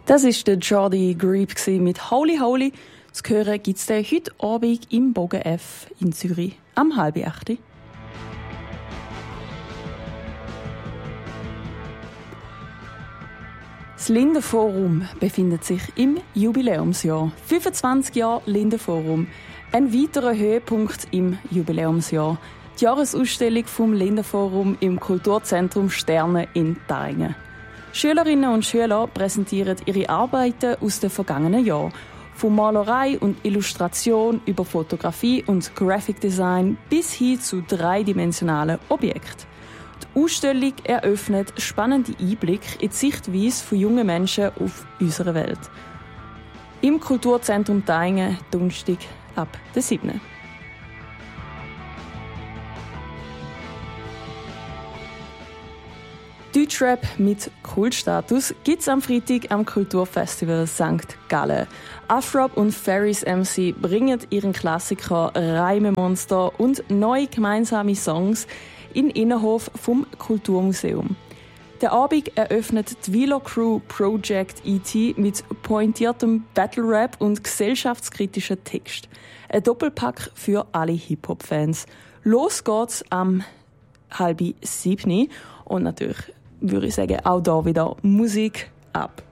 Das war der Jordi Griep mit «Holy Holy». Zu hören gibt es den heute Abend im Bogen F in Zürich am 7:30. Das Lindenforum befindet sich im Jubiläumsjahr. 25 Jahre Lindenforum. Ein weiterer Höhepunkt im Jubiläumsjahr. Die Jahresausstellung vom Lindenforum im Kulturzentrum Sterne in Taringen. Schülerinnen und Schüler präsentieren ihre Arbeiten aus den vergangenen Jahren. Von Malerei und Illustration über Fotografie und Graphic Design bis hin zu dreidimensionalen Objekten. Die Ausstellung eröffnet spannende Einblicke in die Sichtweise von jungen Menschen auf unsere Welt. Im Kulturzentrum Taingen, Donnerstag ab der 7. Deutschrap mit Kultstatus gibt's am Freitag am Kulturfestival St. Gallen. Afrob und Ferris MC bringen ihren Klassiker Reimemonster und neue gemeinsame Songs in den Innenhof vom Kulturmuseum. Der Abend eröffnet die Velo Crew Project E.T. mit pointiertem Battle-Rap und gesellschaftskritischen Text. Ein Doppelpack für alle Hip-Hop-Fans. Los geht's am 6:30 und natürlich würde ich sagen, auch da wieder Musik ab.